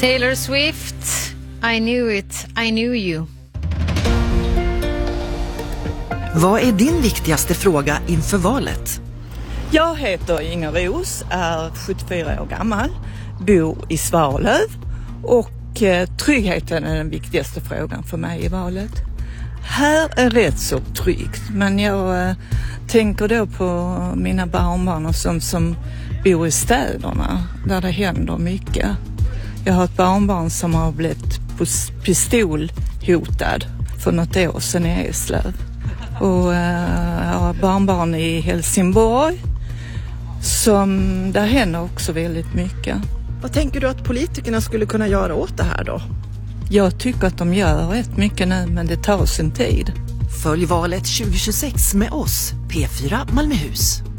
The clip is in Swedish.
Taylor Swift, I knew it, I knew you. Vad är din viktigaste fråga inför valet? Jag heter Inger Ros, är 74 år gammal, bor i Svalöv och tryggheten är den viktigaste frågan för mig i valet. Här är rätt så tryggt, men jag tänker då på mina barnbarn och som bor i städerna där det händer mycket. Jag har ett barnbarn som har blivit pistolhotad för något år sedan i Eslöv. Och jag har barnbarn i Helsingborg som där händer också väldigt mycket. Vad tänker du att politikerna skulle kunna göra åt det här då? Jag tycker att de gör rätt mycket nu, men det tar sin tid. Följ valet 2026 med oss, P4 Malmöhus.